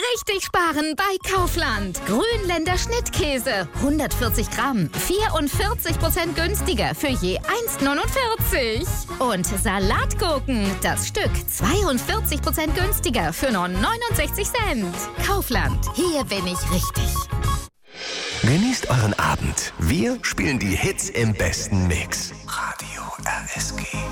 Richtig sparen bei Kaufland. Grünländer Schnittkäse. 140 Gramm. 44% günstiger für je 1,49. Und Salatgurken. Das Stück 42% günstiger für nur 69 Cent. Kaufland. Hier bin ich richtig. Genießt euren Abend. Wir spielen die Hits im besten Mix. Radio RSG.